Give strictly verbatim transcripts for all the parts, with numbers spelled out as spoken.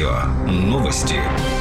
радио. Новости.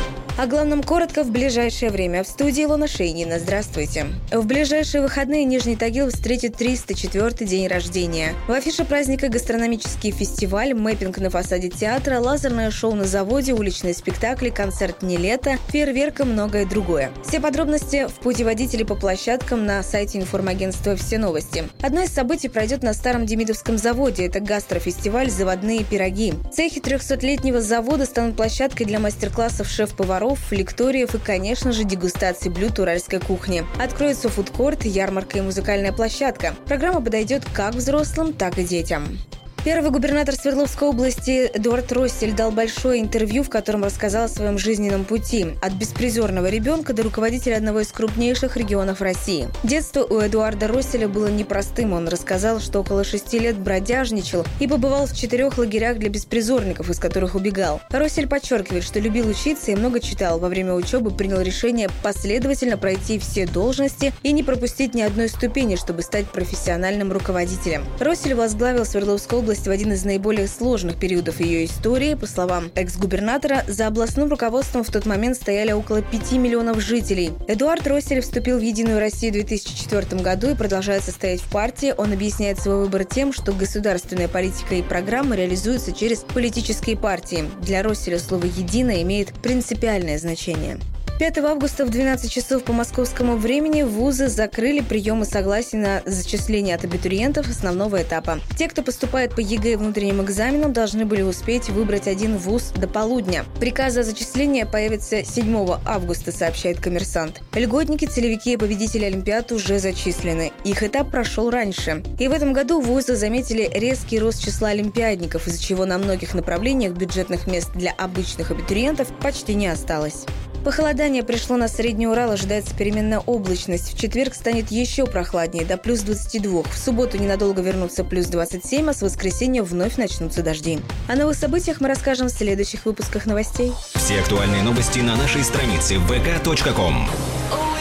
О главном коротко в ближайшее время. В студии Илона Шейнина. Здравствуйте. В ближайшие выходные Нижний Тагил встретит триста четвёртый день рождения. В афише праздника гастрономический фестиваль, мэппинг на фасаде театра, лазерное шоу на заводе, уличные спектакли, концерт «Не лето», фейерверк и многое другое. Все подробности в путеводителе по площадкам на сайте информагентства «Все новости». Одно из событий пройдет на старом Демидовском заводе. Это гастрофестиваль «Заводные пироги». Цехи трехсотлетнего завода станут площадкой для мастер-классов шеф-поваров, лекториев и, конечно же, дегустации блюд уральской кухни. Откроется фудкорт, ярмарка и музыкальная площадка. Программа подойдет как взрослым, так и детям. Первый губернатор Свердловской области Эдуард Россель дал большое интервью, в котором рассказал о своем жизненном пути. От беспризорного ребенка до руководителя одного из крупнейших регионов России. Детство у Эдуарда Росселя было непростым. Он рассказал, что около шести лет бродяжничал и побывал в четырех лагерях для беспризорников, из которых убегал. Россель подчеркивает, что любил учиться и много читал. Во время учебы принял решение последовательно пройти все должности и не пропустить ни одной ступени, чтобы стать профессиональным руководителем. Россель возглавил Свердловскую область в один из наиболее сложных периодов ее истории. По словам экс-губернатора, за областным руководством в тот момент стояли около пяти миллионов жителей. Эдуард Россель вступил в «Единую Россию» в две тысячи четвёртом году и продолжает состоять в партии. Он объясняет свой выбор тем, что государственная политика и программы реализуются через политические партии. Для Росселя слово «единое» имеет принципиальное значение. пятого августа в двенадцать часов по московскому времени вузы закрыли приемы согласий на зачисление от абитуриентов основного этапа. Те, кто поступает по ЕГЭ и внутренним экзаменам, должны были успеть выбрать один вуз до полудня. Приказ о зачислении появится седьмого августа, сообщает «Коммерсант». Льготники, целевики и победители Олимпиад уже зачислены. Их этап прошел раньше. И в этом году вузы заметили резкий рост числа олимпиадников, из-за чего на многих направлениях бюджетных мест для обычных абитуриентов почти не осталось. Похолодание пришло на Средний Урал, ожидается переменная облачность. В четверг станет еще прохладнее, до плюс двадцати двух. В субботу ненадолго вернутся плюс двадцать семь, а с воскресенья вновь начнутся дожди. О новых событиях мы расскажем в следующих выпусках новостей. Все актуальные новости на нашей странице вэ ка точка ком.